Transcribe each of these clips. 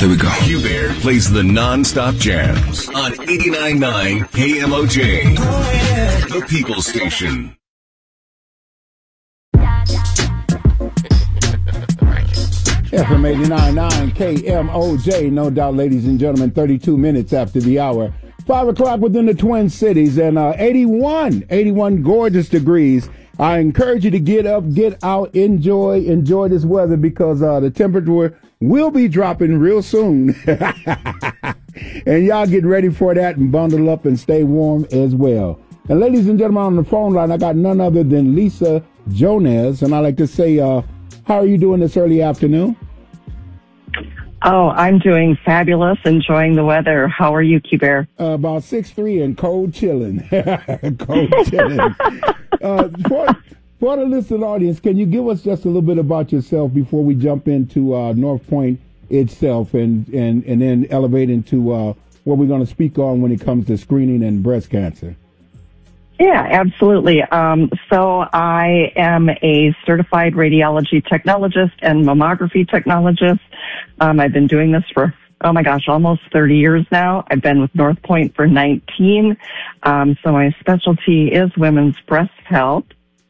Here we go. Q-Bear plays the non-stop jams on 89.9 KMOJ. The People Station. FM 89.9 KMOJ. No doubt, ladies and gentlemen, 32 minutes after the hour. 5 o'clock within the Twin Cities and 81 gorgeous degrees. I encourage you to get up, get out, enjoy this weather because the temperature will be dropping real soon. And y'all get ready for that and bundle up and stay warm as well. And ladies and gentlemen, on the phone line, I got none other than Lisa Jones. And I like to say, how are you doing this early afternoon? Oh, I'm doing fabulous, enjoying the weather. How are you, Q-Bear? About 6'3" and cold chilling. Cold chilling. For the listening audience, can you give us just a little bit about yourself before we jump into North Point itself and then elevate into what we're going to speak on when it comes to screening and breast cancer? Yeah, absolutely. So I am a certified radiology technologist and mammography technologist. I've been doing this for, almost 30 years now. I've been with North Point for 19. So my specialty is women's breast health.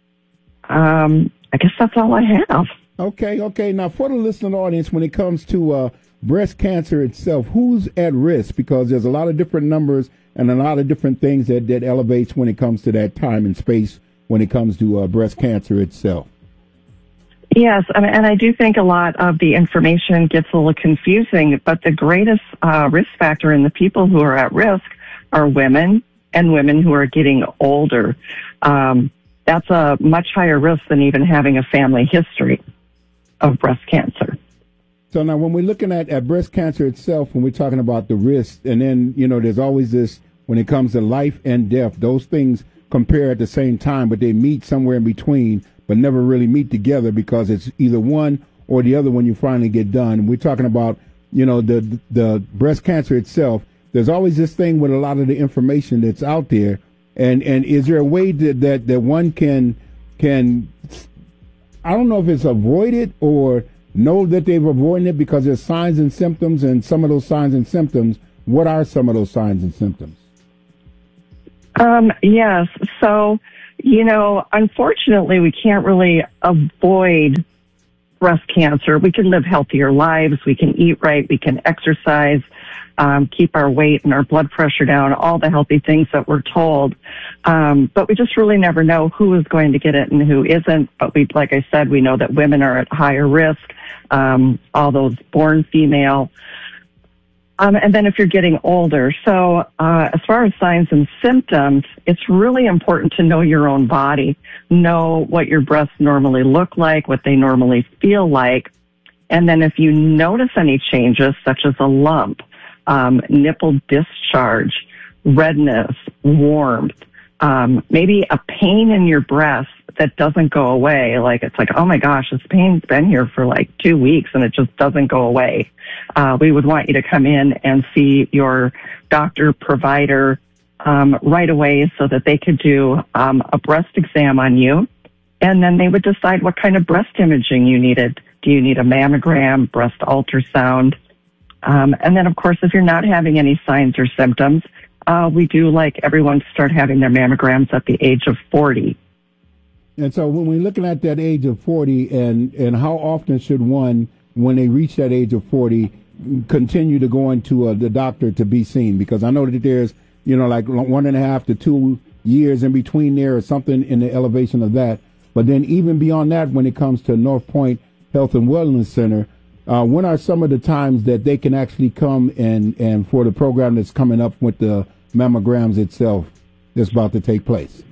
I guess that's all I have. Okay. Now, for the listening audience, when it comes to breast cancer itself, who's at risk? Because there's a lot of different numbers and a lot of different things that elevates when it comes to that time and space when it comes to breast cancer itself. Yes, and I do think a lot of the information gets a little confusing, but the greatest risk factor in the people who are at risk are women and women who are getting older. That's a much higher risk than even having a family history of breast cancer. So now when we're looking at breast cancer itself, when we're talking about the risk, and then, there's always this, when it comes to life and death, those things compare at the same time, but they meet somewhere in between, but never really meet together because it's either one or the other when you finally get done. And we're talking about, the breast cancer itself. There's always this thing with a lot of the information that's out there. And is there a way that one can, I don't know if it's avoid it or know that they've avoided it because there's signs and symptoms, and some of those signs and symptoms, what are some of those signs and symptoms? Yes. So, unfortunately, we can't really avoid breast cancer. We can live healthier lives. We can eat right. We can exercise, keep our weight and our blood pressure down, all the healthy things that we're told. But we just really never know who is going to get it and who isn't. But like I said, we know that women are at higher risk, all those born female. And then if you're getting older. So as far as signs and symptoms, it's really important to know your own body, know what your breasts normally look like, what they normally feel like. And then if you notice any changes, such as a lump, nipple discharge, redness, warmth, maybe a pain in your breast that doesn't go away. It's like, oh my gosh, this pain's been here for 2 weeks and it just doesn't go away. We would want you to come in and see your doctor, provider, right away so that they could do a breast exam on you. And then they would decide what kind of breast imaging you needed. Do you need a mammogram, breast ultrasound? And then, of course, if you're not having any signs or symptoms, we do like everyone to start having their mammograms at the age of 40. And so when we're looking at that age of 40 and how often should one, when they reach that age of 40, continue to go into the doctor to be seen? Because I know that there's, 1.5 to 2 years in between there or something in the elevation of that. But then even beyond that, when it comes to North Point Health and Wellness Center, when are some of the times that they can actually come and for the program that's coming up with the mammograms itself that's about to take place?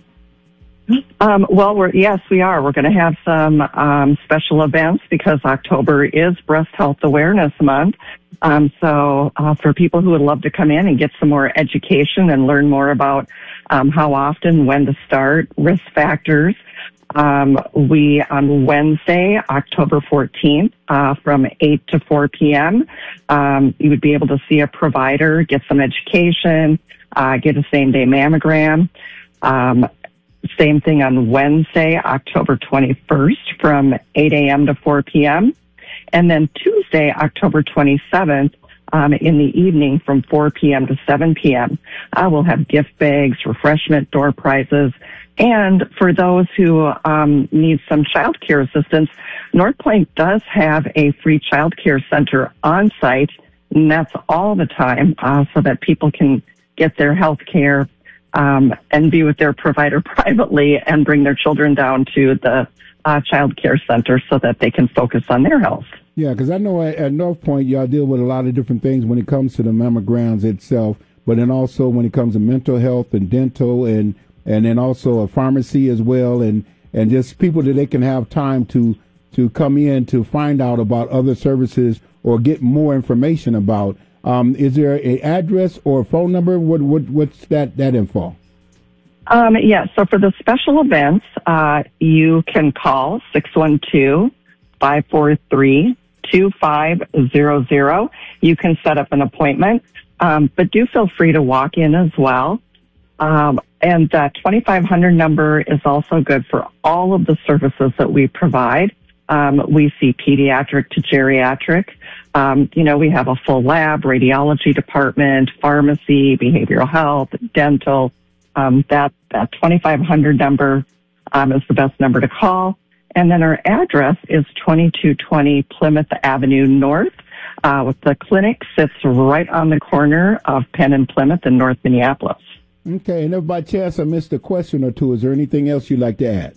Yes, we are. We're going to have some special events because October is Breast Health Awareness Month. So for people who would love to come in and get some more education and learn more about how often, when to start, risk factors, we on Wednesday, October 14th, from 8 to 4 p.m., you would be able to see a provider, get some education, get a same-day mammogram. Same thing on Wednesday, October 21st from 8 a.m. to 4 p.m. And then Tuesday, October 27th, in the evening from 4 p.m. to 7 p.m. We'll have gift bags, refreshment, door prizes. And for those who need some child care assistance, North Point does have a free child care center on site, and that's all the time, so that people can get their health care and be with their provider privately and bring their children down to the child care center so that they can focus on their health. Yeah, because I know at North Point, y'all deal with a lot of different things when it comes to the mammograms itself, but then also when it comes to mental health and dental and then also a pharmacy as well, and just people that they can have time to come in to find out about other services or get more information about. Is there an address or a phone number? What's that info? Yeah, so for the special events, you can call 612-543-2500. You can set up an appointment, but do feel free to walk in as well. And that 2500 number is also good for all of the services that we provide. We see pediatric to geriatric. We have a full lab, radiology department, pharmacy, behavioral health, dental. That 2500 number is the best number to call. And then our address is 2220 Plymouth Avenue North. The clinic sits right on the corner of Penn and Plymouth in North Minneapolis. Okay, and if by chance I missed a question or two, is there anything else you'd like to add?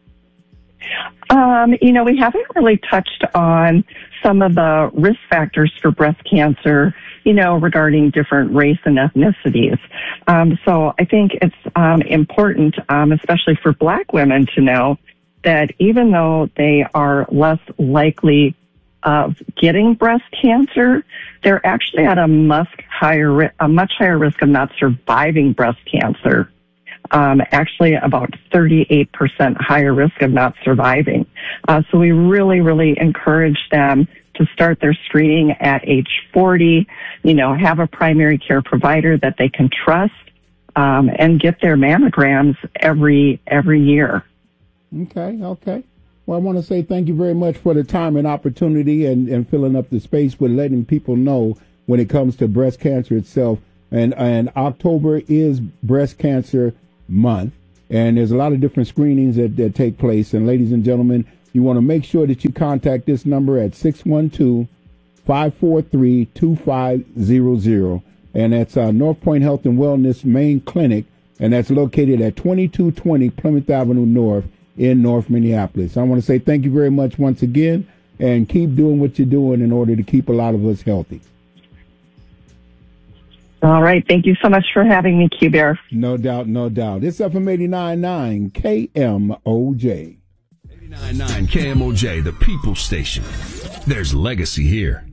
We haven't really touched on some of the risk factors for breast cancer, regarding different race and ethnicities. So I think it's important, especially for Black women, to know that even though they are less likely of getting breast cancer, they're actually at a much higher risk of not surviving breast cancer. Actually about 38% higher risk of not surviving. So we really, really encourage them to start their screening at age 40, have a primary care provider that they can trust, and get their mammograms every year. Okay. Well, I want to say thank you very much for the time and opportunity and filling up the space with letting people know when it comes to breast cancer itself. And October is Breast Cancer Month, and there's a lot of different screenings that take place. And ladies and gentlemen, you want to make sure that you contact this number at 612-543-2500. And that's North Point Health and Wellness Main Clinic, and that's located at 2220 Plymouth Avenue North in North Minneapolis. I want to say thank you very much once again, and keep doing what you're doing in order to keep a lot of us healthy. All right. Thank you so much for having me, Q-Bear. No doubt. It's FM 89.9 KMOJ. 89.9 KMOJ, the People Station. There's legacy here.